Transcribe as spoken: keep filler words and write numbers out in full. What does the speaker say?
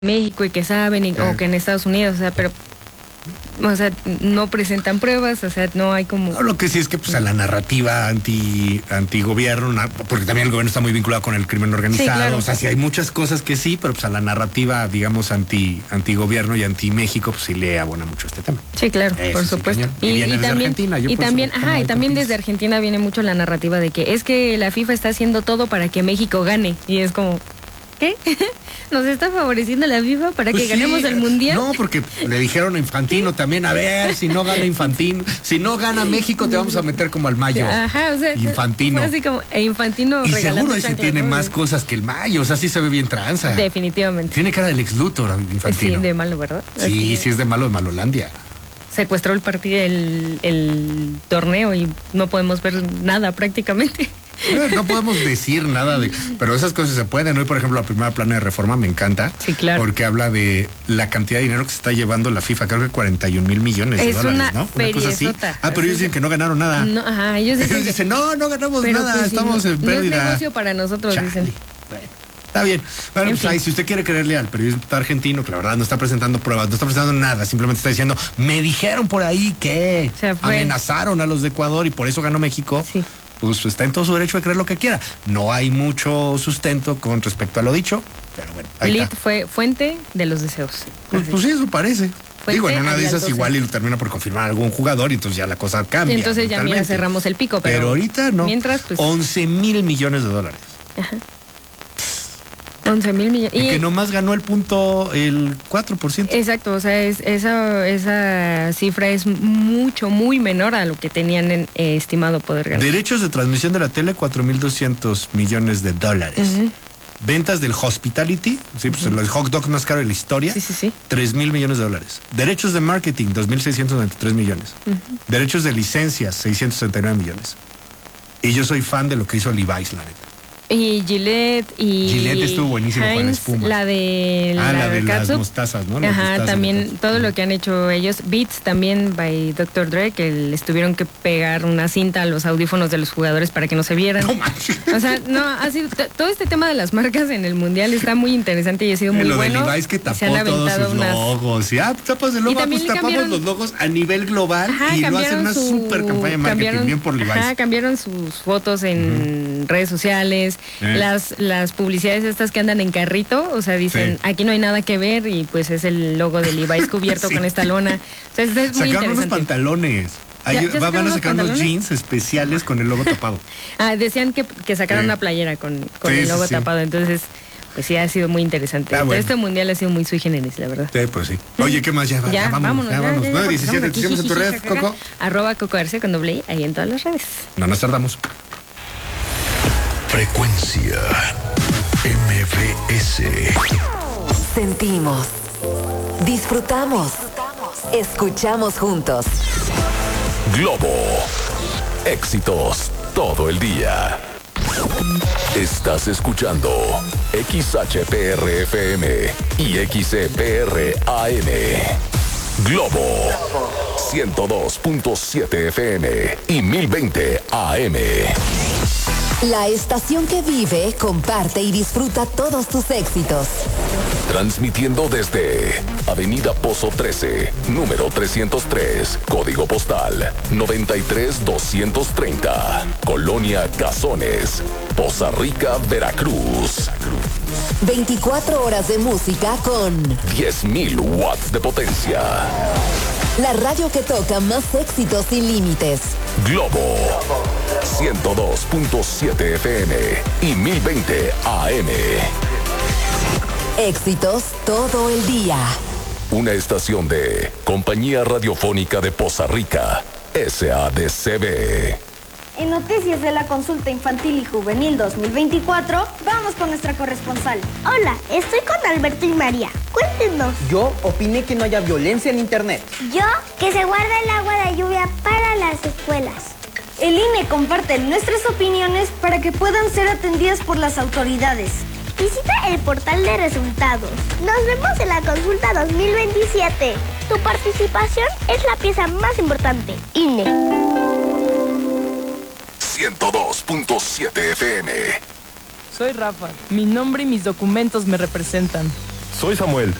México y que saben, y, o que en Estados Unidos, o sea, pero, o sea, no presentan pruebas, o sea, no hay como... No, lo que sí es que pues a la narrativa anti antigobierno, porque también el gobierno está muy vinculado con el crimen organizado, sí, claro. O sea, sí hay muchas cosas que sí, pero pues a la narrativa, digamos, anti antigobierno y anti México, pues sí le abona mucho este tema. Sí, claro, eso por supuesto. Sí, y, y, y también, Argentina, y también, ajá, y también desde Argentina viene mucho la narrativa de que es que la FIFA está haciendo todo para que México gane, y es como... ¿Qué? ¿Nos está favoreciendo la FIFA para pues que sí, ganemos el Mundial? No, porque le dijeron a Infantino también, a ver, si no gana Infantino, si no gana México te vamos a meter como al Mayo. Ajá, o sea, Infantino. Así como, e Infantino y seguro ese tiene más cosas que el Mayo, o sea, sí se ve bien tranza. Definitivamente. Tiene cara del ex Luthor, Infantino. Sí, de malo, ¿verdad? Sí, Así sí es de malo, de Malolandia. Secuestró el partido, el, el torneo y no podemos ver nada prácticamente. No, no podemos decir nada de, pero esas cosas se pueden. Hoy, por ejemplo, la primera plana de reforma me encanta. Sí, claro. Porque habla de la cantidad de dinero que se está llevando la FIFA, creo que cuarenta y un mil millones de es dólares, una ¿no? Una cosa así. Ah, pero ellos dicen que no ganaron nada. No, ajá, ellos dicen, ellos dicen no, no ganamos nada, pues, estamos sí, en pérdida. No es negocio para nosotros, Chale. dicen. Bueno, está bien. Bueno, pues ahí, si usted quiere creerle al periodista argentino, que la verdad no está presentando pruebas, no está presentando nada, simplemente está diciendo, me dijeron por ahí que amenazaron a los de Ecuador y por eso ganó México. Sí. Pues está en todo su derecho de creer lo que quiera. No hay mucho sustento con respecto a lo dicho, pero bueno. Ahí Lid está. fue fuente de los deseos. Pues, pues sí, eso parece. Fuente Digo, en una de esas doce. Igual y lo termina por confirmar algún jugador y entonces ya la cosa cambia. Y entonces ya mira, cerramos el pico, pero, pero ahorita no. Mientras, pues... once mil millones de dólares. Ajá. once mil millones. Y, y que nomás ganó el punto, el cuatro por ciento. Exacto, o sea, es, esa, esa cifra es mucho, muy menor a lo que tenían en, eh, estimado poder ganar. Derechos de transmisión de la tele, cuatro mil doscientos millones de dólares. Uh-huh. Ventas del hospitality, sí, pues uh-huh. el hot dog más caro de la historia, sí, sí, sí. tres mil millones de dólares. Derechos de marketing, dos mil seiscientos noventa y tres millones. Uh-huh. Derechos de licencias, seiscientos sesenta y nueve millones. Y yo soy fan de lo que hizo Levi's, la neta. Y Gillette y... Gillette estuvo buenísimo Heinz, con la espuma. La de... Ah, la, la de catsup. Las mostazas, ¿no? Las Ajá, mostazas, también ¿no? todo lo que han hecho ellos. Beats también by doctor Dre, que les tuvieron que pegar una cinta a los audífonos de los jugadores para que no se vieran. No manches. O sea, no, así, todo este tema de las marcas en el Mundial está muy interesante y ha sido muy lo bueno. Lo de Levi's que tapó todos sus unas... logos. Y ah, tapas el logo, pues tapamos cambiaron... los logos a nivel global. Ajá, y lo hacen una su... super campaña de marketing bien por Levi's. Ajá, cambiaron sus fotos en uh-huh. redes sociales, eh. las las publicidades estas que andan en carrito, o sea, dicen, sí. aquí no hay nada que ver y pues es el logo de Levi's cubierto sí. con esta lona. O sea, es, es muy sacaron unos pantalones. Ya, ya van a sacar unos jeans especiales con el logo tapado. Ah, decían que, que sacaran sí. una playera con, con sí, el logo sí, tapado, entonces... Pues sí, ha sido muy interesante. Ah, bueno. Este mundial ha sido muy sui generis, la verdad. Sí, pues sí. Oye, ¿qué más? Ya, ya, ya vámonos. vámonos. Ya, ya, vámonos. Ya, ya, nueve diecisiete, ¿te seguimos en tu red, Coco? Arroba Coco García con doble I, ahí en todas las redes. No nos tardamos. Frecuencia M V S. Sentimos, disfrutamos, escuchamos juntos. Globo. Éxitos todo el día. Estás escuchando X H P R F M y X E P R A M. Globo ciento dos punto siete F M y mil veinte A M. La estación que vive, comparte y disfruta todos tus éxitos. Transmitiendo desde Avenida Pozo trece, número trescientos tres, código postal noventa y tres doscientos treinta, Colonia Cazones, Poza Rica, Veracruz. veinticuatro horas de música con diez mil watts de potencia. La radio que toca más éxitos sin límites. Globo ciento dos punto siete F M y mil veinte A M. Éxitos todo el día. Una estación de Compañía Radiofónica de Poza Rica, S A D C B. En noticias de la consulta infantil y juvenil dos mil veinticuatro, vamos con nuestra corresponsal. Hola, estoy con Alberto y María. Cuéntenos. Yo opiné que no haya violencia en internet. Yo, que se guarda el agua de lluvia para las escuelas. El I N E comparte nuestras opiniones para que puedan ser atendidas por las autoridades. Visita el portal de resultados. Nos vemos en la consulta dos mil veintisiete. Tu participación es la pieza más importante. I N E. ciento dos punto siete F M. Soy Rafa. Mi nombre y mis documentos me representan. Soy Samuel.